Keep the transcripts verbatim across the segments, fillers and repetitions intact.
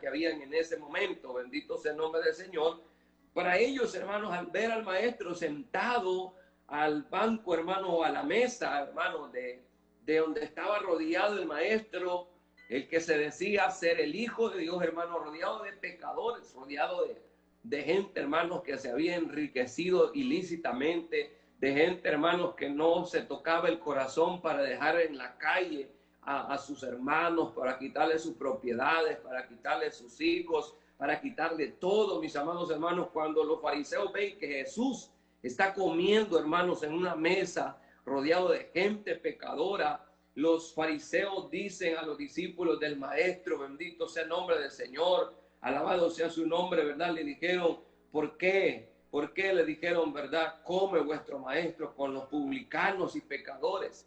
que habían en ese momento, bendito sea el nombre del Señor. Para ellos, hermanos, al ver al maestro sentado al banco, hermano, a la mesa, hermano, de, de donde estaba rodeado el maestro, el que se decía ser el Hijo de Dios, hermano, rodeado de pecadores, rodeado de, de gente, hermanos, que se había enriquecido ilícitamente, de gente, hermanos, que no se tocaba el corazón para dejar en la calle a, a sus hermanos, para quitarle sus propiedades, para quitarle sus hijos, para quitarle todo, mis amados hermanos. Cuando los fariseos ven que Jesús está comiendo, hermanos, en una mesa rodeado de gente pecadora, los fariseos dicen a los discípulos del maestro, bendito sea el nombre del Señor, alabado sea su nombre, ¿verdad? Le dijeron, ¿por qué? ¿Por qué le dijeron, verdad? Come vuestro maestro con los publicanos y pecadores.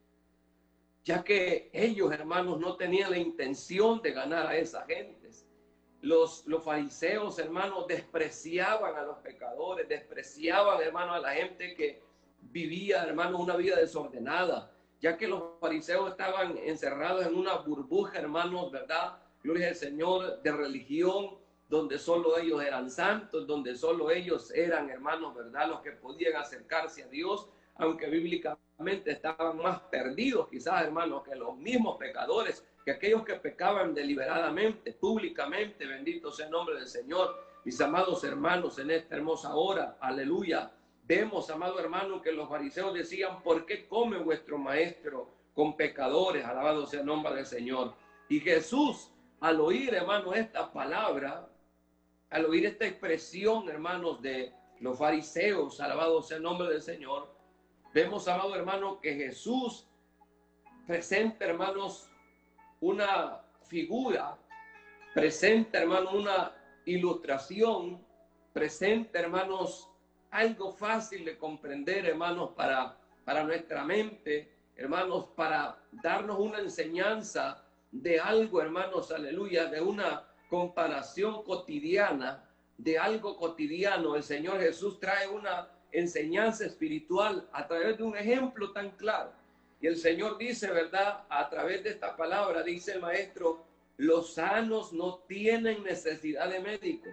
Ya que ellos, hermanos, no tenían la intención de ganar a esa gente. Los, los fariseos, hermanos, despreciaban a los pecadores, despreciaban, hermanos, a la gente que vivía, hermanos, una vida desordenada, ya que los fariseos estaban encerrados en una burbuja, hermanos, ¿verdad? Gloria al Señor, de religión, donde solo ellos eran santos, donde solo ellos eran, hermanos, ¿verdad?, los que podían acercarse a Dios, aunque bíblicamente estaban más perdidos, quizás, hermanos, que los mismos pecadores, que aquellos que pecaban deliberadamente, públicamente. Bendito sea el nombre del Señor. Mis amados hermanos, en esta hermosa hora, aleluya, vemos, amado hermano, que los fariseos decían, ¿por qué come vuestro maestro con pecadores? Alabado sea el nombre del Señor. Y Jesús, al oír, hermanos, esta palabra, al oír esta expresión, hermanos, de los fariseos, alabado sea el nombre del Señor, vemos, amado hermano, que Jesús presenta, hermanos, una figura, presenta, hermano, una ilustración, presenta, hermanos, algo fácil de comprender, hermanos, para, para nuestra mente, hermanos, para darnos una enseñanza de algo, hermanos, aleluya, de una comparación cotidiana, de algo cotidiano. El Señor Jesús trae una enseñanza espiritual a través de un ejemplo tan claro. Y el Señor dice, ¿verdad? A través de esta palabra, dice el maestro, los sanos no tienen necesidad de médico,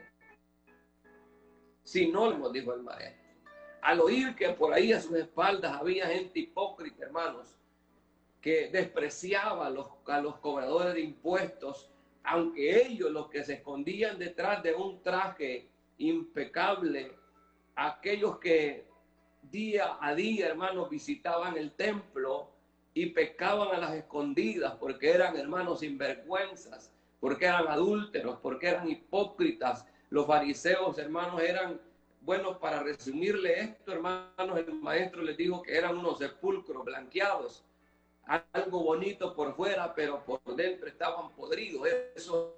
sino, como dijo el maestro. Al oír que por ahí a sus espaldas había gente hipócrita, hermanos, que despreciaba a los, a los cobradores de impuestos, aunque ellos, los que se escondían detrás de un traje impecable, aquellos que día a día, hermanos, visitaban el templo y pecaban a las escondidas porque eran, hermanos, sinvergüenzas, porque eran adúlteros, porque eran hipócritas. Los fariseos, hermanos, eran, bueno, para resumirle esto, hermanos, el maestro les dijo que eran unos sepulcros blanqueados, algo bonito por fuera, pero por dentro estaban podridos. Eso,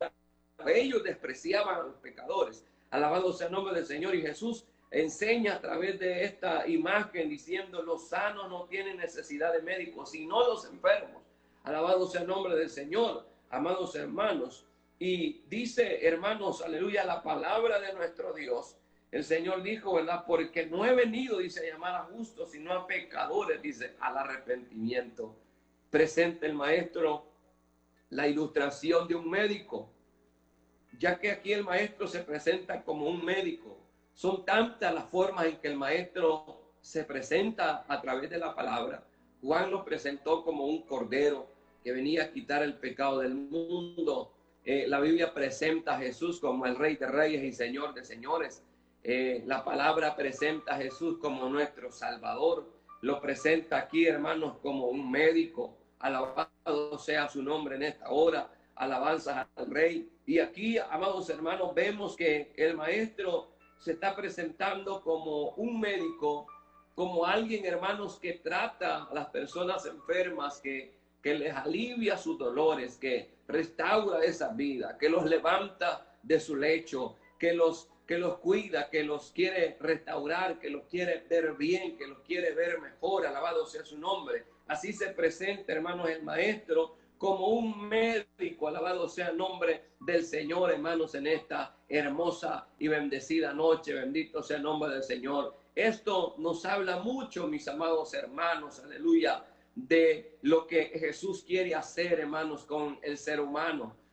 ellos despreciaban a los pecadores. Alabado sea el nombre del Señor. Y Jesús enseña a través de esta imagen diciendo, los sanos no tienen necesidad de médicos, sino los enfermos. Alabado sea el nombre del Señor, amados hermanos. Y dice, hermanos, aleluya, la palabra de nuestro Dios. El Señor dijo, ¿verdad? Porque no he venido, dice, a llamar a justos, sino a pecadores, dice, al arrepentimiento. Presenta el maestro la ilustración de un médico, ya que aquí el maestro se presenta como un médico. Son tantas las formas en que el maestro se presenta a través de la palabra. Juan lo presentó como un cordero que venía a quitar el pecado del mundo. Eh, la Biblia presenta a Jesús como el Rey de Reyes y Señor de Señores. Eh, la palabra presenta a Jesús como nuestro Salvador. Lo presenta aquí, hermanos, como un médico. Alabado sea su nombre en esta hora. Alabanzas al Rey. Y aquí, amados hermanos, vemos que el maestro se está presentando como un médico, como alguien, hermanos, que trata a las personas enfermas, que, que les alivia sus dolores, que restaura esa vida, que los levanta de su lecho, que los, que los cuida, que los quiere restaurar, que los quiere ver bien, que los quiere ver mejor. Alabado sea su nombre. Así se presenta, hermanos, el maestro como un médico. Alabado sea el nombre del Señor, hermanos, en esta hermosa y bendecida noche. Bendito sea el nombre del Señor. Esto nos habla mucho, mis amados hermanos, aleluya, de lo que Jesús quiere hacer, hermanos, con el ser humano.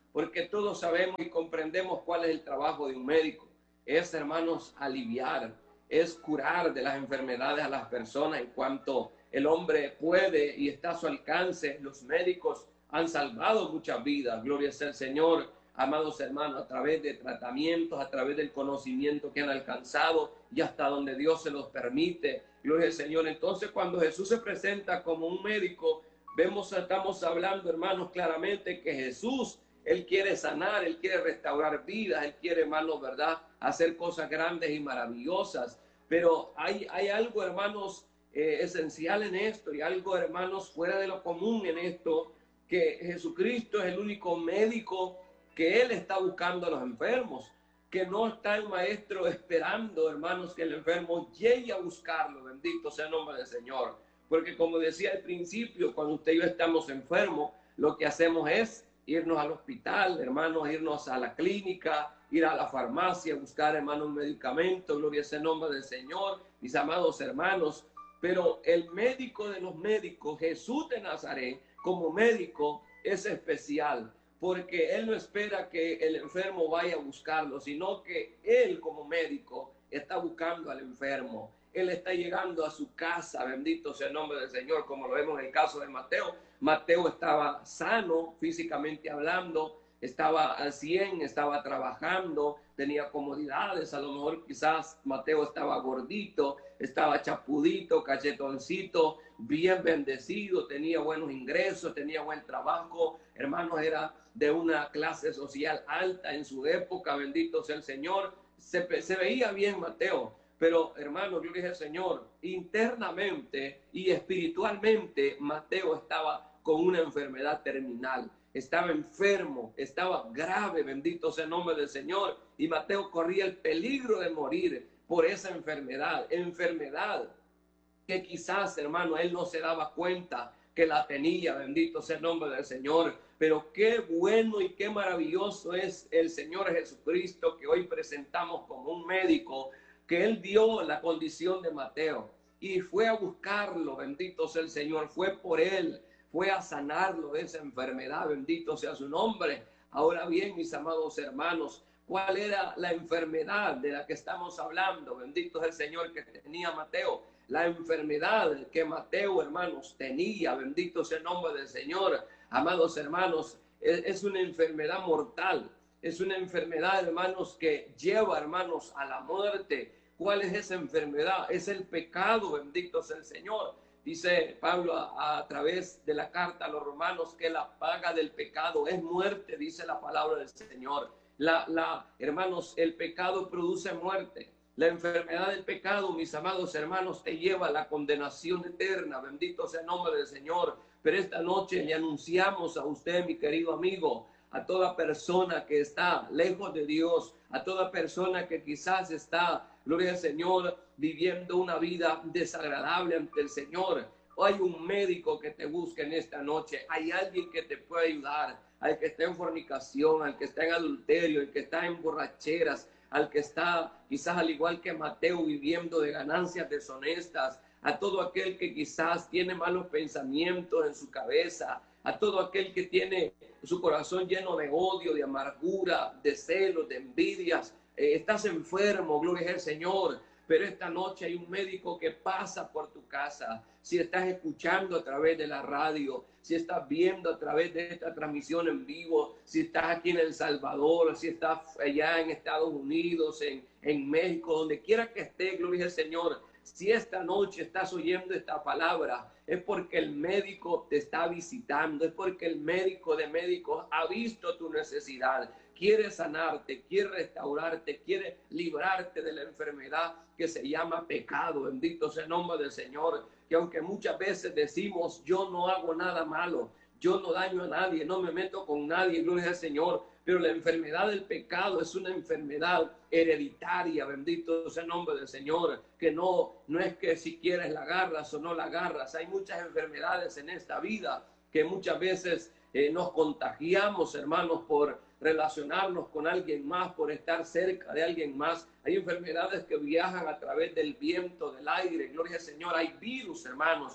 porque todos sabemos y comprendemos cuál es el trabajo de un médico. Es, hermanos, aliviar, es curar de las enfermedades a las personas en cuanto el hombre puede y está a su alcance. Los médicos han salvado muchas vidas, gloria sea al Señor, amados hermanos, a través de tratamientos, a través del conocimiento que han alcanzado y hasta donde Dios se los permite, gloria al Señor. Entonces, cuando Jesús se presenta como un médico, vemos, estamos hablando, hermanos, claramente que Jesús, Él quiere sanar, Él quiere restaurar vidas, Él quiere, hermanos, ¿verdad?, hacer cosas grandes y maravillosas. Pero hay, hay algo, hermanos, eh, esencial en esto, y algo, hermanos, fuera de lo común en esto, que Jesucristo es el único médico que Él está buscando a los enfermos, que no está el maestro esperando, hermanos, que el enfermo llegue a buscarlo. Bendito sea el nombre del Señor. Porque como decía al principio, cuando usted y yo estamos enfermos, lo que hacemos es irnos al hospital, hermanos, irnos a la clínica, ir a la farmacia, buscar, hermanos, un medicamento. Gloria sea el nombre del Señor, mis amados hermanos. Pero el médico de los médicos, Jesús de Nazaret, como médico, es especial, porque Él no espera que el enfermo vaya a buscarlo, sino que Él como médico está buscando al enfermo. Él está llegando a su casa, bendito sea el nombre del Señor, como lo vemos en el caso de Mateo. Mateo estaba sano, físicamente hablando, estaba al cien, estaba trabajando, tenía comodidades. A lo mejor quizás Mateo estaba gordito, estaba chapudito, cachetoncito, bien bendecido, tenía buenos ingresos, tenía buen trabajo. Hermanos, era de una clase social alta en su época, bendito sea el Señor. Se, se veía bien Mateo. Pero, hermano, yo dije, Señor, internamente y espiritualmente, Mateo estaba con una enfermedad terminal. Estaba enfermo, estaba grave, bendito sea el nombre del Señor. Y Mateo corría el peligro de morir por esa enfermedad. Enfermedad que quizás, hermano, él no se daba cuenta que la tenía, bendito sea el nombre del Señor. Pero qué bueno y qué maravilloso es el Señor Jesucristo, que hoy presentamos como un médico, que Él dio la condición de Mateo y fue a buscarlo, bendito sea el Señor, fue por Él, fue a sanarlo de esa enfermedad, bendito sea su nombre. Ahora bien, mis amados hermanos, ¿cuál era la enfermedad de la que estamos hablando? Bendito es el Señor que tenía Mateo. La enfermedad que Mateo, hermanos, tenía, bendito sea el nombre del Señor. Amados hermanos, es, es una enfermedad mortal, es una enfermedad, hermanos, que lleva, hermanos, a la muerte. ¿Cuál es esa enfermedad? Es el pecado, bendito sea el Señor. Dice Pablo a, a través de la carta a los romanos que la paga del pecado es muerte, dice la palabra del Señor. La, la, hermanos, el pecado produce muerte. La enfermedad del pecado, mis amados hermanos, te lleva a la condenación eterna. Bendito sea el nombre del Señor. Pero esta noche le anunciamos a usted, mi querido amigo, a toda persona que está lejos de Dios, a toda persona que quizás está, gloria al Señor, viviendo una vida desagradable ante el Señor. Hay un médico que te busca en esta noche, hay alguien que te puede ayudar, al que está en fornicación, al que está en adulterio, al que está en borracheras, al que está quizás al igual que Mateo viviendo de ganancias deshonestas, a todo aquel que quizás tiene malos pensamientos en su cabeza, a todo aquel que tiene su corazón lleno de odio, de amargura, de celos, de envidias. Eh, estás enfermo, gloria al Señor, pero esta noche hay un médico que pasa por tu casa. Si estás escuchando a través de la radio, si estás viendo a través de esta transmisión en vivo, si estás aquí en El Salvador, si estás allá en Estados Unidos, en, en México, donde quiera que esté, gloria al Señor. Si esta noche estás oyendo esta palabra, es porque el médico te está visitando, es porque el médico de médicos ha visto tu necesidad, quiere sanarte, quiere restaurarte, quiere librarte de la enfermedad que se llama pecado. Bendito sea el nombre del Señor, que aunque muchas veces decimos, yo no hago nada malo, yo no daño a nadie, no me meto con nadie, gloria al Señor, pero la enfermedad del pecado es una enfermedad hereditaria, bendito sea el nombre del Señor, que no, no es que si quieres la agarras o no la agarras. Hay muchas enfermedades en esta vida que muchas veces eh, nos contagiamos, hermanos, por relacionarnos con alguien más, por estar cerca de alguien más. Hay enfermedades que viajan a través del viento, del aire, gloria al Señor. Hay virus, hermanos,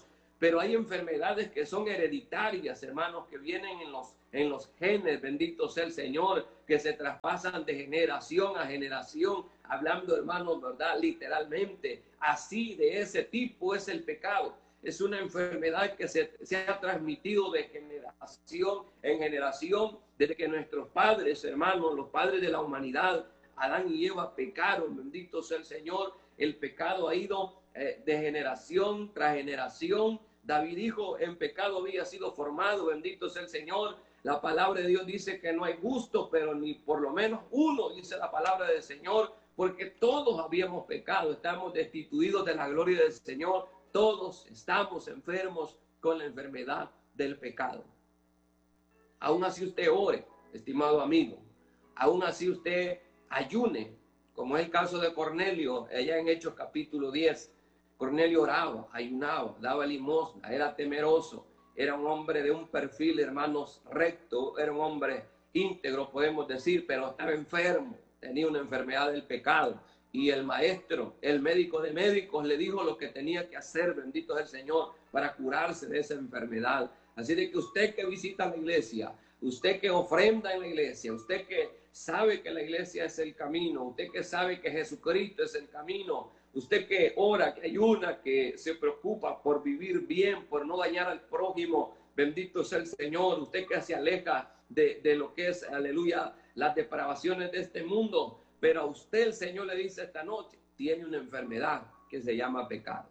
pero hay enfermedades que son hereditarias, hermanos, que vienen en los, en los genes, bendito sea el Señor, que se traspasan de generación a generación, hablando, hermanos, ¿verdad? Literalmente, así de ese tipo es el pecado. Es una enfermedad que se, se ha transmitido de generación en generación, desde que nuestros padres, hermanos, los padres de la humanidad, Adán y Eva pecaron, bendito sea el Señor. El pecado ha ido eh, de generación tras generación. David dijo, en pecado había sido formado, bendito sea el Señor. La palabra de Dios dice que no hay justo, pero ni por lo menos uno, dice la palabra del Señor, porque todos habíamos pecado, estamos destituidos de la gloria del Señor. Todos estamos enfermos con la enfermedad del pecado. Aún así usted ore, estimado amigo. Aún así usted ayune, como es el caso de Cornelio, allá en Hechos capítulo diez. Cornelio oraba, ayunaba, daba limosna, era temeroso, era un hombre de un perfil, hermanos, recto, era un hombre íntegro, podemos decir, pero estaba enfermo, tenía una enfermedad del pecado. Y el maestro, el médico de médicos, le dijo lo que tenía que hacer, bendito es el Señor, para curarse de esa enfermedad. Así de que usted que visita la iglesia, usted que ofrenda en la iglesia, usted que sabe que la iglesia es el camino, usted que sabe que Jesucristo es el camino, usted que ora, que ayuna, que se preocupa por vivir bien, por no dañar al prójimo, bendito sea el Señor, usted que se aleja de, de lo que es, aleluya, las depravaciones de este mundo, pero a usted el Señor le dice esta noche, tiene una enfermedad que se llama pecado.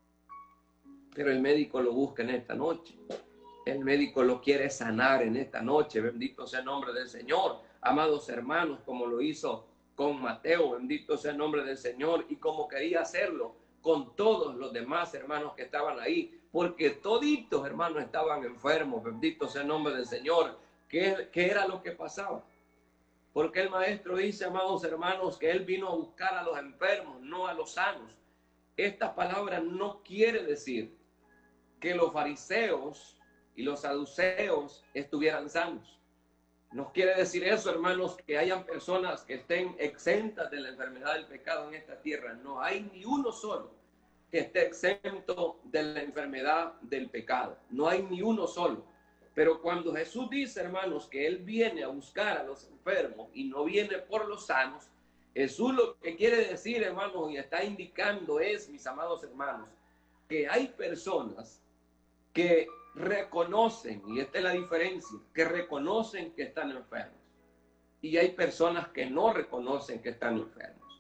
Pero el médico lo busca en esta noche. El médico lo quiere sanar en esta noche. Bendito sea el nombre del Señor. Amados hermanos, como lo hizo con Mateo, bendito sea el nombre del Señor, y como quería hacerlo con todos los demás hermanos que estaban ahí, porque toditos hermanos estaban enfermos. Bendito sea el nombre del Señor. ¿Qué, qué era lo que pasaba? Porque el maestro dice, amados hermanos, que él vino a buscar a los enfermos, no a los sanos. Esta palabra no quiere decir que los fariseos y los saduceos estuvieran sanos. No quiere decir eso, hermanos, que hayan personas que estén exentas de la enfermedad del pecado en esta tierra. No hay ni uno solo que esté exento de la enfermedad del pecado. No hay ni uno solo. Pero cuando Jesús dice, hermanos, que Él viene a buscar a los enfermos y no viene por los sanos, Jesús lo que quiere decir, hermanos, y está indicando es, mis amados hermanos, que hay personas que reconocen, y esta es la diferencia, que reconocen que están enfermos. Y hay personas que no reconocen que están enfermos.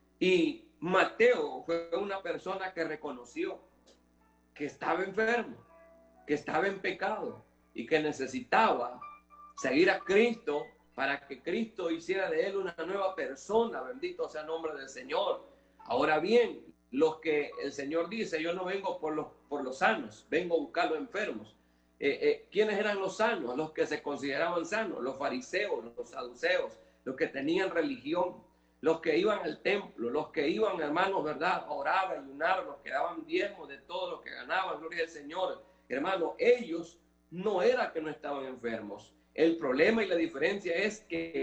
Y Mateo fue una persona que reconoció que estaba enfermo, que estaba en pecado, y que necesitaba seguir a Cristo para que Cristo hiciera de él una nueva persona. Bendito sea el nombre del Señor. Ahora bien, los que el Señor dice, yo no vengo por los, por los sanos, vengo a buscar los enfermos. Eh, eh, ¿Quiénes eran los sanos? Los que se consideraban sanos, los fariseos, los saduceos, los que tenían religión, los que iban al templo, los que iban, hermanos, ¿verdad? A orar, a ayunar, los que daban diezmos de todo lo que ganaban, gloria al Señor. Hermanos, ellos no era que no estaban enfermos. El problema y la diferencia es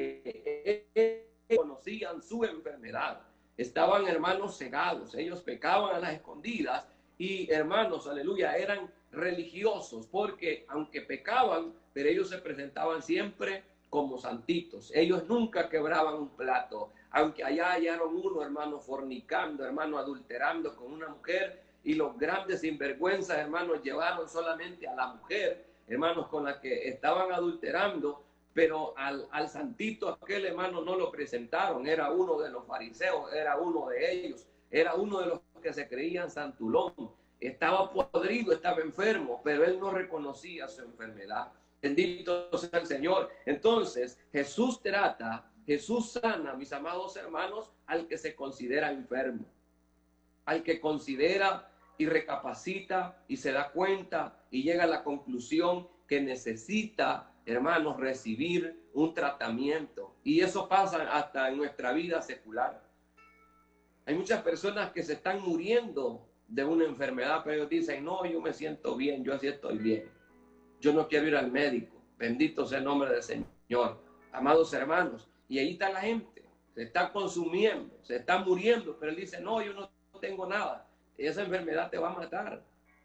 que ellos conocían su enfermedad. Estaban, hermanos, cegados. Ellos pecaban a las escondidas y, hermanos, aleluya, eran religiosos porque aunque pecaban, pero ellos se presentaban siempre como santitos. Ellos nunca quebraban un plato. Aunque allá hallaron uno, hermano, fornicando, hermano, adulterando con una mujer, y los grandes sinvergüenzas, hermanos, llevaron solamente a la mujer, hermanos, con la que estaban adulterando, pero al, al santito aquel, hermano, no lo presentaron. Era uno de los fariseos, era uno de ellos, era uno de los que se creían santulón. Estaba podrido, estaba enfermo, pero él no reconocía su enfermedad. Bendito sea el Señor. Entonces, Jesús trata, Jesús sana, mis amados hermanos, al que se considera enfermo, al que considera y recapacita y se da cuenta y llega a la conclusión que necesita, hermanos, recibir un tratamiento. Y eso pasa hasta en nuestra vida secular. Hay muchas personas que se están muriendo de una enfermedad, pero ellos dicen, no, yo me siento bien, yo así estoy bien. Yo no quiero ir al médico. Bendito sea el nombre del Señor. Amados hermanos, y ahí está la gente, se está consumiendo, se está muriendo, pero él dice, no, yo no tengo nada. Esa enfermedad te va a matar.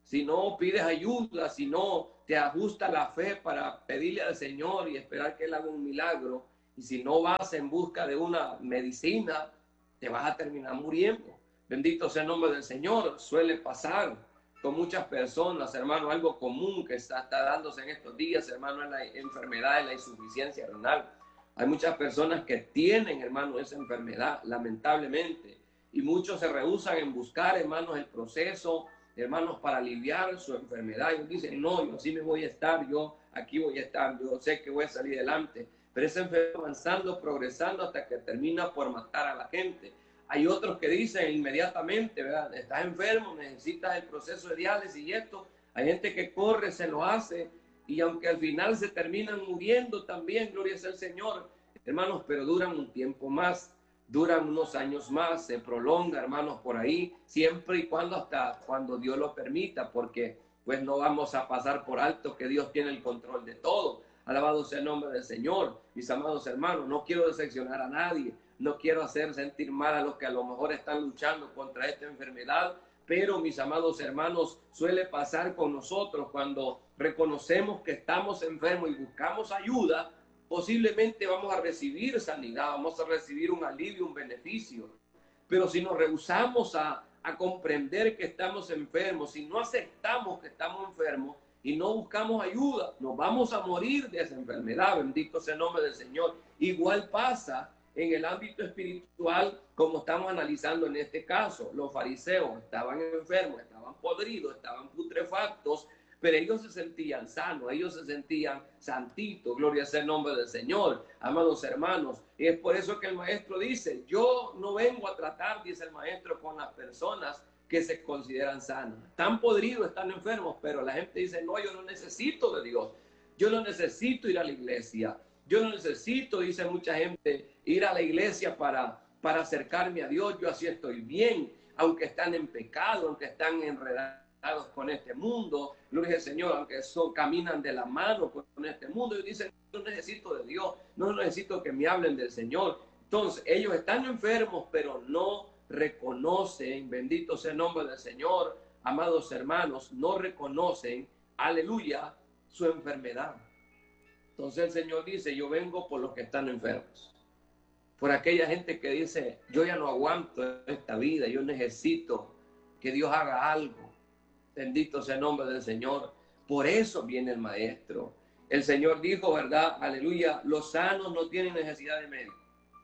si no pides ayuda, si no te ajusta la fe para pedirle al Señor y esperar que Él haga un milagro, y si no vas en busca de una medicina, te vas a terminar muriendo. Bendito sea el nombre del Señor. Suele pasar con muchas personas, hermano, algo común que está, está dándose en estos días, hermano, es la enfermedad de la insuficiencia renal. Hay muchas personas que tienen, hermano, esa enfermedad, lamentablemente, y muchos se rehúsan en buscar, hermanos, el proceso, hermanos, para aliviar su enfermedad. Ellos dicen, no, yo así me voy a estar, yo aquí voy a estar, yo sé que voy a salir adelante. Pero esa enfermedad avanzando, progresando hasta que termina por matar a la gente. Hay otros que dicen inmediatamente, ¿verdad? Estás enfermo, necesitas el proceso de diálisis y esto. Hay gente que corre, se lo hace, y aunque al final se terminan muriendo también, gloria sea al Señor, hermanos, pero duran un tiempo más, duran unos años más, se prolonga, hermanos, por ahí, siempre y cuando hasta cuando Dios lo permita, porque pues no vamos a pasar por alto que Dios tiene el control de todo. Alabado sea el nombre del Señor, mis amados hermanos. No quiero decepcionar a nadie, no quiero hacer sentir mal a los que a lo mejor están luchando contra esta enfermedad, pero mis amados hermanos, suele pasar con nosotros cuando reconocemos que estamos enfermos y buscamos ayuda. Posiblemente vamos a recibir sanidad, vamos a recibir un alivio, un beneficio, pero si nos rehusamos a, a comprender que estamos enfermos, si no aceptamos que estamos enfermos y no buscamos ayuda, nos vamos a morir de esa enfermedad. Bendito sea el nombre del Señor. Igual pasa en el ámbito espiritual, como estamos analizando en este caso. Los fariseos estaban enfermos, estaban podridos, estaban putrefactos, pero ellos se sentían sanos, ellos se sentían santitos. Gloria sea el nombre del Señor, amados hermanos. Y es por eso que el maestro dice, yo no vengo a tratar, dice el maestro, con las personas que se consideran sanas. Están podridos, están enfermos, pero la gente dice, no, yo no necesito de Dios, yo no necesito ir a la iglesia, yo no necesito, dice mucha gente, ir a la iglesia para, para acercarme a Dios, yo así estoy bien, aunque están en pecado, aunque están enredados con este mundo, gloria al Señor, aunque son, caminan de la mano con este mundo, y dicen, no necesito de Dios, no necesito que me hablen del Señor. Entonces, ellos están enfermos, pero no reconocen, bendito sea el nombre del Señor, amados hermanos, no reconocen, aleluya, su enfermedad. Entonces el Señor dice, yo vengo por los que están enfermos, por aquella gente que dice, yo ya no aguanto esta vida, yo necesito que Dios haga algo. Bendito sea el nombre del Señor. Por eso viene el maestro. El Señor dijo, ¿verdad? Aleluya, los sanos no tienen necesidad de médico.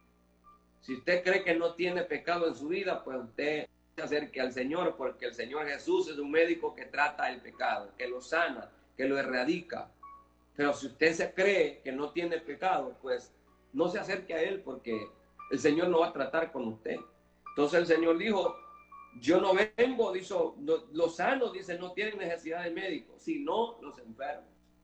Si usted cree que no tiene pecado en su vida, pues usted se acerque al Señor, porque el Señor Jesús es un médico que trata el pecado, que lo sana, que lo erradica. Pero si usted se cree que no tiene pecado, pues no se acerque a Él, porque el Señor no va a tratar con usted. Entonces el Señor dijo, yo no vengo, dice, los sanos, dice, no tienen necesidad de médico, sino los enfermos.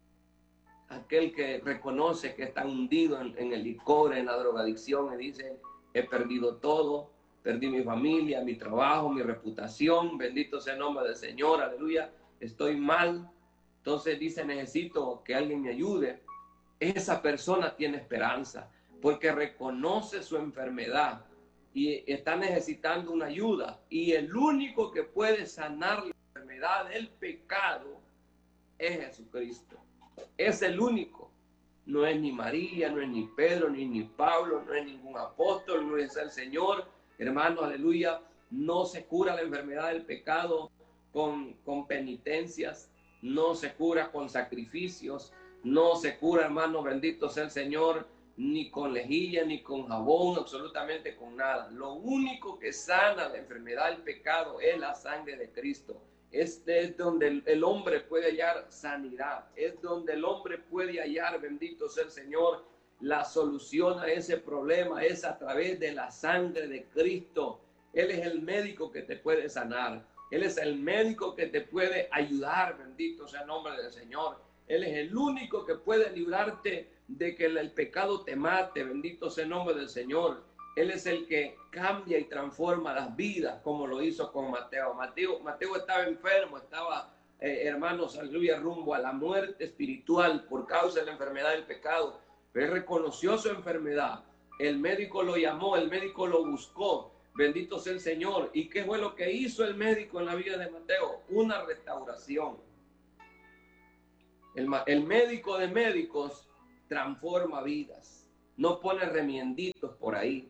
Aquel que reconoce que está hundido en, en el licor, en la drogadicción, y dice, he perdido todo, perdí mi familia, mi trabajo, mi reputación, bendito sea el nombre del Señor, aleluya, estoy mal. Entonces dice, necesito que alguien me ayude. Esa persona tiene esperanza, porque reconoce su enfermedad y está necesitando una ayuda. Y el único que puede sanar la enfermedad del pecado es Jesucristo. Es el único. No es ni María, no es ni Pedro, ni, ni Pablo, no es ningún apóstol, no es el Señor. Hermano, aleluya, no se cura la enfermedad del pecado con, con penitencias, no se cura con sacrificios, no se cura, hermano, bendito sea el Señor, ni con lejía, ni con jabón, absolutamente con nada. Lo único que sana la enfermedad del pecado es la sangre de Cristo. Este es donde el, el hombre puede hallar sanidad, es donde el hombre puede hallar, bendito sea el Señor, la solución a ese problema es a través de la sangre de Cristo. Él es el médico que te puede sanar, Él es el médico que te puede ayudar, bendito sea el nombre del Señor. Él es el único que puede librarte de que el pecado te mate, bendito sea el nombre del Señor. Él es el que cambia y transforma las vidas, como lo hizo con Mateo. Mateo, Mateo estaba enfermo, estaba, eh, hermanos, aleluya, rumbo a la muerte espiritual por causa de la enfermedad del pecado. Pero él reconoció su enfermedad. El médico lo llamó, el médico lo buscó, Bendito sea el Señor. ¿Y qué fue lo que hizo el médico en la vida de Mateo? Una restauración. El, el médico de médicos transforma vidas. No pone remienditos por ahí.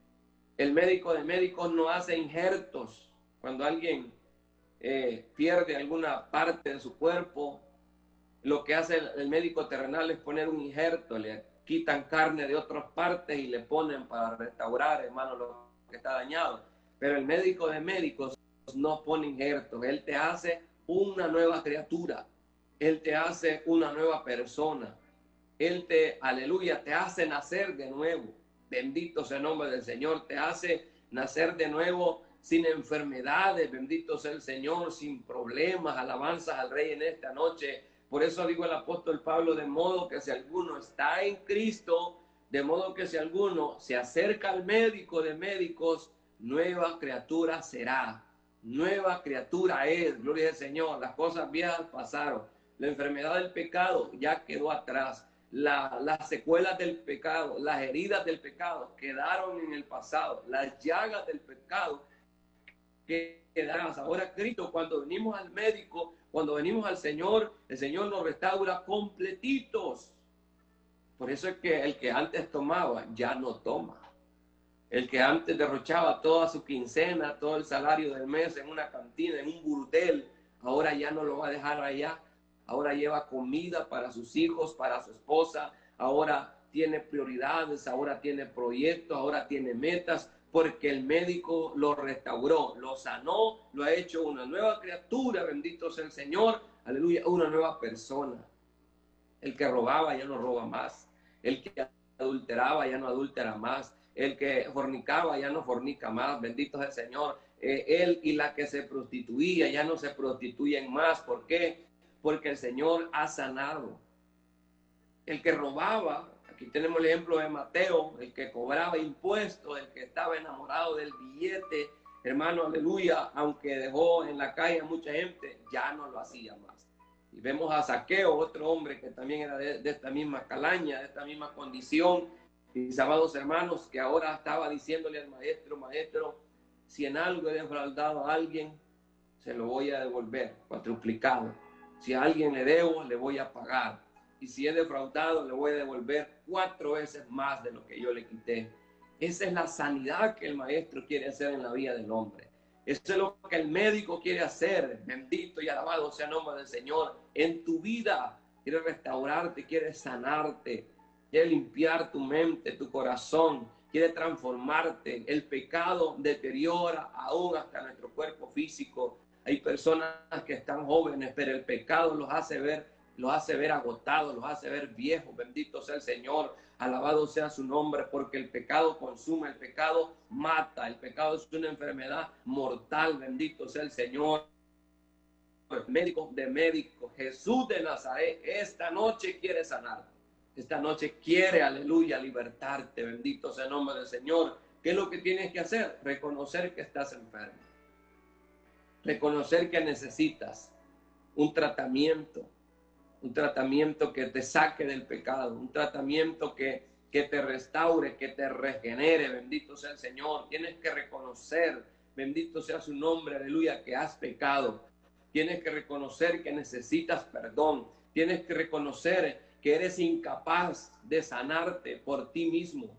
El médico de médicos no hace injertos. Cuando alguien eh, pierde alguna parte de su cuerpo, lo que hace el, el médico terrenal es poner un injerto. Le quitan carne de otras partes y le ponen para restaurar, hermano, lo que está dañado. Pero el médico de médicos no pone injertos. Él te hace una nueva criatura. Él te hace una nueva persona. Él te, aleluya, te hace nacer de nuevo. Bendito sea el nombre del Señor. Te hace nacer de nuevo sin enfermedades. Bendito sea el Señor, sin problemas. Alabanzas al Rey en esta noche. Por eso digo el apóstol Pablo, de modo que si alguno está en Cristo, de modo que si alguno se acerca al médico de médicos, nueva criatura será. Nueva criatura es. Gloria al Señor. Las cosas viejas pasaron. La enfermedad del pecado ya quedó atrás. La, las secuelas del pecado, las heridas del pecado quedaron en el pasado. Las llagas del pecado quedaron. Ahora Cristo, cuando venimos al médico, cuando venimos al Señor, el Señor nos restaura completitos. Por eso es que el que antes tomaba ya no toma. El que antes derrochaba toda su quincena, todo el salario del mes en una cantina, en un burdel, ahora ya no lo va a dejar allá. Ahora lleva comida para sus hijos, para su esposa. Ahora tiene prioridades, ahora tiene proyectos, ahora tiene metas, porque el médico lo restauró, lo sanó, lo ha hecho una nueva criatura. Bendito sea el Señor. Aleluya, una nueva persona. El que robaba ya no roba más. El que adulteraba ya no adultera más. El que fornicaba ya no fornica más. Bendito sea el Señor. Eh, él y la que se prostituía ya no se prostituyen más. ¿Por qué? Porque el Señor ha sanado. El que robaba, aquí tenemos el ejemplo de Mateo, el que cobraba impuestos, el que estaba enamorado del billete, hermano, aleluya, aunque dejó en la calle a mucha gente, ya no lo hacía más. Y vemos a Zaqueo, otro hombre que también era de, de esta misma calaña, de esta misma condición, mis amados hermanos, que ahora estaba diciéndole al maestro, maestro, si en algo he defraudado a alguien, se lo voy a devolver, cuatruplicado. Si a alguien le debo, le voy a pagar. Y si he defraudado, le voy a devolver cuatro veces más de lo que yo le quité. Esa es la sanidad que el maestro quiere hacer en la vida del hombre. Eso es lo que el médico quiere hacer. Bendito y alabado sea el nombre del Señor. En tu vida quiere restaurarte, quiere sanarte, quiere limpiar tu mente, tu corazón, quiere transformarte. El pecado deteriora aún hasta nuestro cuerpo físico. Hay personas que están jóvenes, pero el pecado los hace ver, los hace ver agotados, los hace ver viejos. Bendito sea el Señor, alabado sea su nombre, porque el pecado consume, el pecado mata, el pecado es una enfermedad mortal. Bendito sea el Señor. Médico de médicos, Jesús de Nazaret, esta noche quiere sanar. Esta noche quiere, aleluya, libertarte. Bendito sea el nombre del Señor. ¿Qué es lo que tienes que hacer? Reconocer que estás enfermo. Reconocer que necesitas un tratamiento, un tratamiento que te saque del pecado, un tratamiento que, que te restaure, que te regenere. Bendito sea el Señor. Tienes que reconocer, bendito sea su nombre, aleluya, que has pecado. Tienes que reconocer que necesitas perdón. Tienes que reconocer que eres incapaz de sanarte por ti mismo.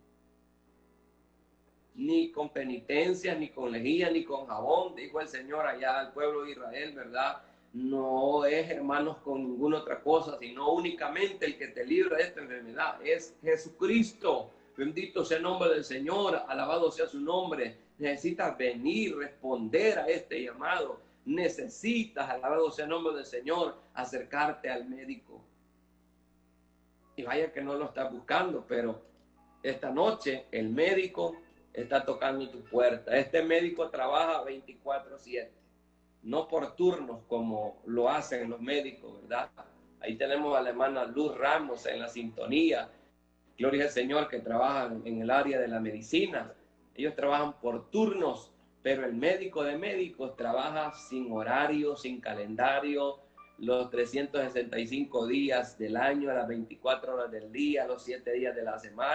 Ni con penitencia, ni con lejía, ni con jabón, dijo el Señor allá al pueblo de Israel, ¿verdad? No es, hermanos, con ninguna otra cosa, sino únicamente el que te libra de esta enfermedad es Jesucristo. Bendito sea el nombre del Señor, alabado sea su nombre. Necesitas venir, responder a este llamado. Necesitas, alabado sea el nombre del Señor, acercarte al médico. Y vaya que no lo estás buscando, pero esta noche el médico está tocando tu puerta. Este médico trabaja veinticuatro siete, no por turnos como lo hacen los médicos, ¿verdad? Ahí tenemos a la hermana Luz Ramos en la sintonía. Gloria al Señor, que trabajan en el área de la medicina. Ellos trabajan por turnos, pero el médico de médicos trabaja sin horario, sin calendario, los trescientos sesenta y cinco días del año, las veinticuatro horas del día, los siete días de la semana.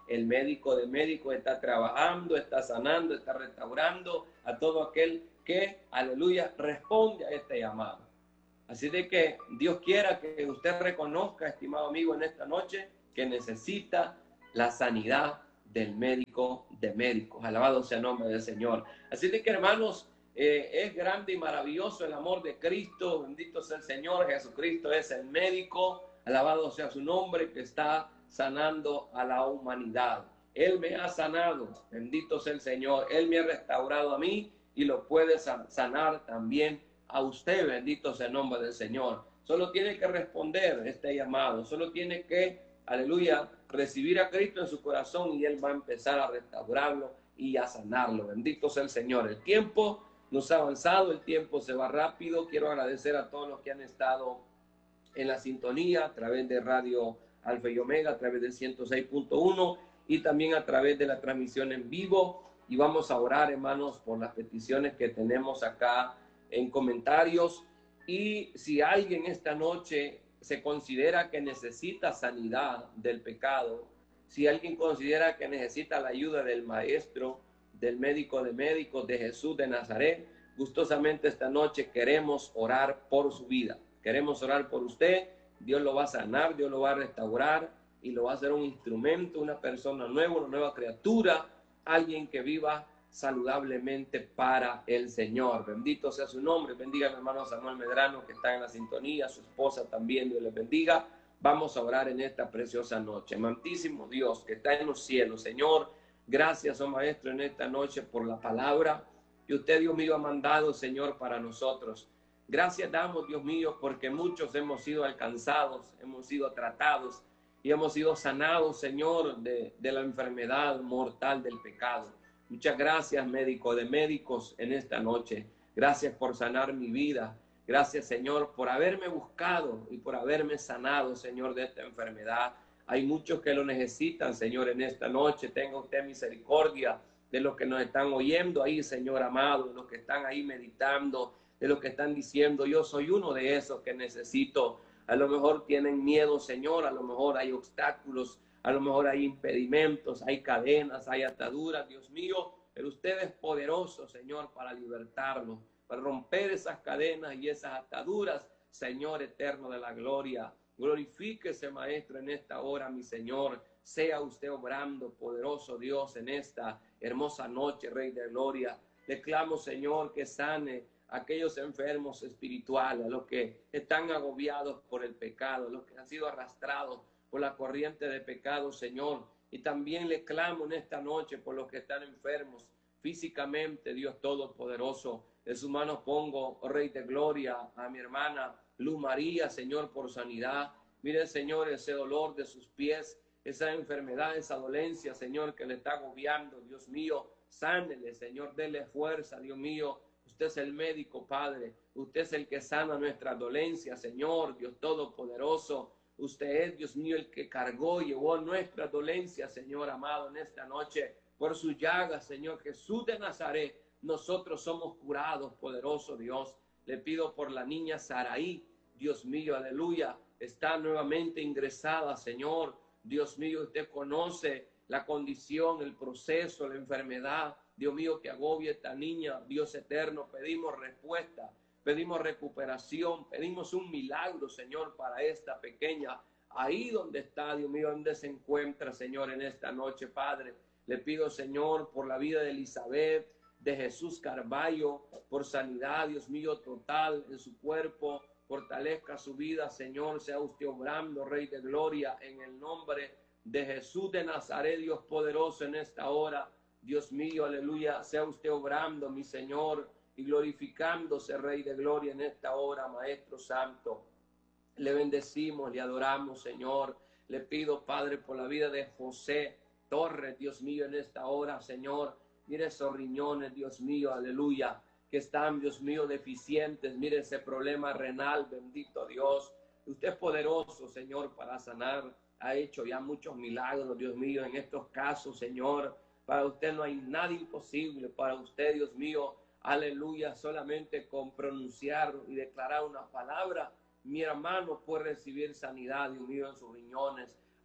el médico de médicos está trabajando, está sanando, está restaurando a todo aquel que, aleluya, responde a este llamado. Así de que Dios quiera que usted reconozca, estimado amigo, en esta noche, que necesita la sanidad del médico de médicos. Alabado sea el nombre del Señor. Así de que, hermanos, eh, es grande y maravilloso el amor de Cristo. Bendito sea el Señor. Jesucristo es el médico. Alabado sea su nombre, que está sanando a la humanidad. Él me ha sanado. Bendito sea el Señor. Él me ha restaurado a mí y lo puede sanar también a usted. Bendito sea el nombre del Señor. Solo tiene que responder este llamado. Solo tiene que, aleluya, recibir a Cristo en su corazón y Él va a empezar a restaurarlo y a sanarlo. Bendito sea el Señor. El tiempo nos ha avanzado, el tiempo se va rápido. Quiero agradecer a todos los que han estado en la sintonía a través de Radio Alfa y Omega, a través del ciento seis punto uno y también a través de la transmisión en vivo. Y vamos a orar, hermanos, por las peticiones que tenemos acá en comentarios. Y si alguien esta noche se considera que necesita sanidad del pecado, si alguien considera que necesita la ayuda del maestro, del médico de médicos, de Jesús de Nazaret, gustosamente esta noche queremos orar por su vida. Queremos orar por usted. Dios lo va a sanar, Dios lo va a restaurar y lo va a hacer un instrumento, una persona nueva, una nueva criatura, alguien que viva saludablemente para el Señor. Bendito sea su nombre. Bendiga a mi hermano Samuel Medrano, que está en la sintonía, su esposa también, Dios les bendiga. Vamos a orar en esta preciosa noche. Amantísimo Dios que está en los cielos, Señor, gracias, oh Maestro, en esta noche por la palabra que usted, Dios mío, ha mandado, Señor, para nosotros. Gracias damos, Dios mío, porque muchos hemos sido alcanzados, hemos sido tratados y hemos sido sanados, Señor, de, de la enfermedad mortal del pecado. Muchas gracias, médico de médicos, en esta noche. Gracias por sanar mi vida. Gracias, Señor, por haberme buscado y por haberme sanado, Señor, de esta enfermedad. Hay muchos que lo necesitan, Señor, en esta noche. Tenga usted misericordia de los que nos están oyendo ahí, Señor amado, de los que están ahí meditando, de los que están diciendo, yo soy uno de esos que necesito. A lo mejor tienen miedo, Señor, a lo mejor hay obstáculos, a lo mejor hay impedimentos, hay cadenas, hay ataduras, Dios mío, pero usted es poderoso, Señor, para libertarlos, para romper esas cadenas y esas ataduras, Señor eterno de la gloria. Glorifíquese, Maestro, en esta hora, mi Señor. Sea usted obrando, poderoso Dios, en esta hermosa noche, Rey de gloria. Le clamo, Señor, que sane a aquellos enfermos espirituales, a los que están agobiados por el pecado, a los que han sido arrastrados por la corriente de pecado, Señor. Y también le clamo en esta noche por los que están enfermos físicamente, Dios Todopoderoso. En sus manos pongo, oh Rey de gloria, a mi hermana Luz María, Señor, por sanidad. Mire, Señor, ese dolor de sus pies, esa enfermedad, esa dolencia, Señor, que le está agobiando. Dios mío, sánele, Señor, dele fuerza, Dios mío. Usted es el médico, Padre. Usted es el que sana nuestra dolencia, Señor, Dios Todopoderoso. Usted es, Dios mío, el que cargó y llevó nuestra dolencia, Señor amado, en esta noche. Por su llaga, Señor Jesús de Nazaret, nosotros somos curados, poderoso Dios. Le pido por la niña Saraí, Dios mío, aleluya. Está nuevamente ingresada, Señor. Dios mío, usted conoce la condición, el proceso, la enfermedad, Dios mío, que agobia a esta niña. Dios eterno, pedimos respuesta. Pedimos recuperación, pedimos un milagro, Señor, para esta pequeña. Ahí donde está, Dios mío, donde se encuentra, Señor, en esta noche, Padre. Le pido, Señor, por la vida de Elizabeth, de Jesús Carballo, por sanidad, Dios mío, total en su cuerpo. Fortalezca su vida, Señor. Sea usted obrando, Rey de gloria, en el nombre de Jesús de Nazaret, Dios poderoso, en esta hora. Dios mío, aleluya. Sea usted obrando, mi Señor, y glorificándose, Rey de gloria, en esta hora, Maestro Santo. Le bendecimos, le adoramos, Señor. Le pido, Padre, por la vida de José Torres, Dios mío, en esta hora, Señor. Mire esos riñones, Dios mío, aleluya, que están, Dios mío, deficientes. Mire ese problema renal, bendito Dios. Usted es poderoso, Señor, para sanar. Ha hecho ya muchos milagros, Dios mío, en estos casos, Señor. Para usted no hay nada imposible. Para usted, Dios mío, aleluya, solamente con pronunciar y declarar una palabra, mi hermano puede recibir sanidad, Dios mío, en sus riñones.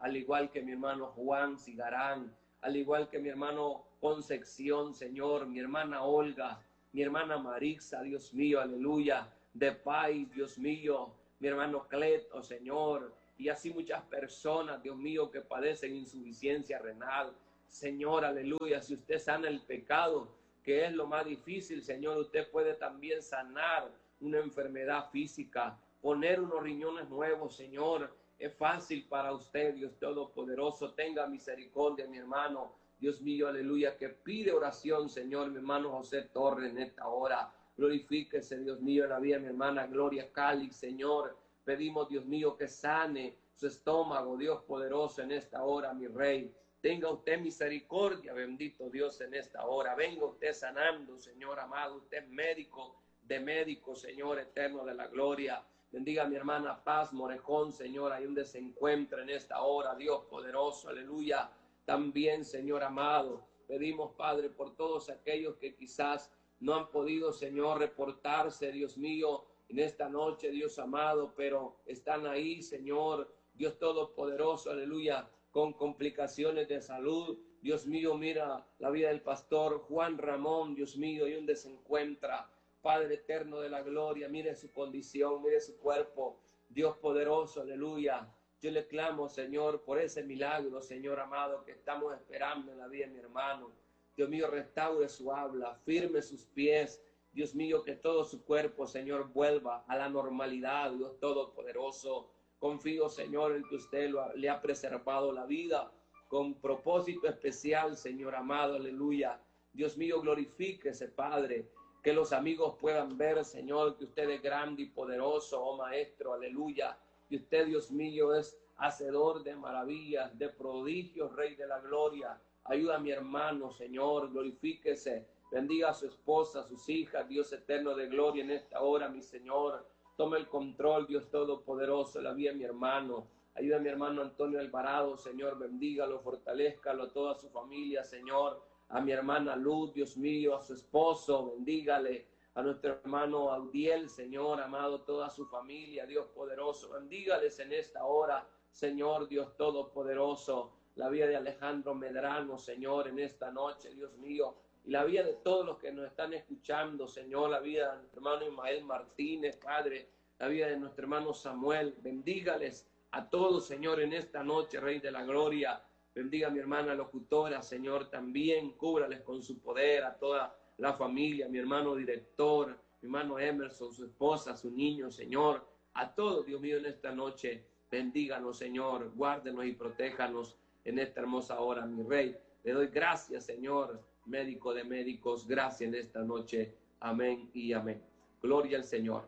al igual que mi hermano Juan Cigarán, al igual que mi hermano Concepción, Señor, mi hermana Olga, mi hermana Marixa, Dios mío, aleluya, de Paz, Dios mío, mi hermano Cleto, Señor, y así muchas personas, Dios mío, que padecen insuficiencia renal. Señor, aleluya, si usted sana el pecado, que es lo más difícil, Señor, usted puede también sanar una enfermedad física, poner unos riñones nuevos, Señor. Es fácil para usted, Dios Todopoderoso. Tenga misericordia, mi hermano, Dios mío, aleluya, que pide oración, Señor, mi hermano José Torres en esta hora. Glorifíquese, Dios mío, en la vida de mi hermana Gloria Cali, Señor. Pedimos, Dios mío, que sane su estómago, Dios poderoso, en esta hora, mi Rey. Tenga usted misericordia, bendito Dios, en esta hora. Venga usted sanando, Señor amado. Usted es médico de médicos, Señor eterno de la gloria. Bendiga a mi hermana Paz Morejón, Señor, ahí donde se encuentra en esta hora, Dios poderoso, aleluya. También, Señor amado, pedimos, Padre, por todos aquellos que quizás no han podido, Señor, reportarse, Dios mío, en esta noche, Dios amado, pero están ahí, Señor, Dios todopoderoso, aleluya, con complicaciones de salud. Dios mío, mira la vida del pastor Juan Ramón, Dios mío, y donde se encuentra, Padre eterno de la gloria, mire su condición, mire su cuerpo, Dios poderoso, aleluya. Yo le clamo, Señor, por ese milagro, Señor amado, que estamos esperando en la vida de mi hermano. Dios mío, restaure su habla, firme sus pies. Dios mío, que todo su cuerpo, Señor, vuelva a la normalidad, Dios todopoderoso. Confío, Señor, en que usted lo, le ha preservado la vida con propósito especial, Señor amado, aleluya. Dios mío, glorifíquese, Padre, que los amigos puedan ver, Señor, que usted es grande y poderoso, oh Maestro, aleluya. Y usted, Dios mío, es hacedor de maravillas, de prodigios, Rey de la gloria. Ayuda a mi hermano, Señor, glorifíquese. Bendiga a su esposa, a sus hijas, Dios eterno de gloria en esta hora, mi Señor. Toma el control, Dios todopoderoso, la vida de mi hermano. Ayuda a mi hermano Antonio Alvarado, Señor, bendígalo, fortalézcalo, a toda su familia, Señor. A mi hermana Luz, Dios mío, a su esposo, bendígale. A nuestro hermano Audiel, Señor, amado, toda su familia, Dios poderoso. Bendígales en esta hora, Señor, Dios todopoderoso. La vida de Alejandro Medrano, Señor, en esta noche, Dios mío. Y la vida de todos los que nos están escuchando, Señor, la vida de nuestro hermano Ismael Martínez, Padre, la vida de nuestro hermano Samuel, bendígales a todos, Señor, en esta noche, Rey de la Gloria. Bendiga a mi hermana locutora, Señor, también cúbrales con su poder, a toda la familia, mi hermano director, mi hermano Emerson, su esposa, su niño, Señor, a todos, Dios mío, en esta noche, bendíganos, Señor, guárdenos y protéjanos en esta hermosa hora, mi Rey. Le doy gracias, Señor, médico de médicos, gracias en esta noche. Amén y amén. Gloria al Señor.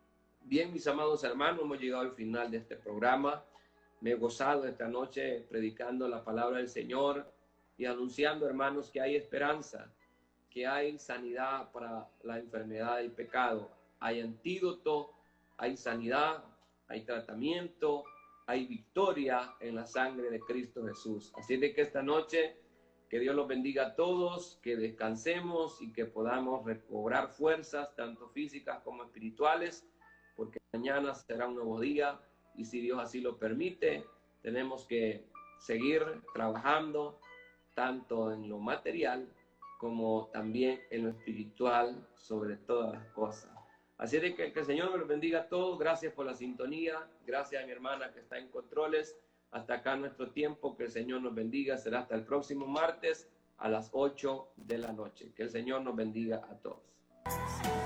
Bien, mis amados hermanos, hemos llegado al final de este programa. Me he gozado esta noche predicando la palabra del Señor y anunciando, hermanos, que hay esperanza, que hay sanidad para la enfermedad y pecado. Hay antídoto, hay sanidad, hay tratamiento, hay victoria en la sangre de Cristo Jesús. Así de que esta noche, que Dios los bendiga a todos, que descansemos y que podamos recobrar fuerzas, tanto físicas como espirituales, porque mañana será un nuevo día y si Dios así lo permite, tenemos que seguir trabajando tanto en lo material como también en lo espiritual, sobre todas las cosas. Así de que, que el Señor me los bendiga a todos. Gracias por la sintonía. Gracias a mi hermana que está en controles. Hasta acá nuestro tiempo. Que el Señor nos bendiga. Será hasta el próximo martes a las ocho de la noche. Que el Señor nos bendiga a todos.